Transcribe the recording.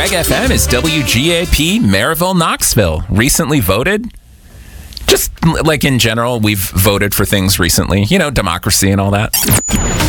Reg FM is WGAP Maryville, Knoxville. Recently voted. Just like in general, we've voted for things recently. You know, democracy and all that.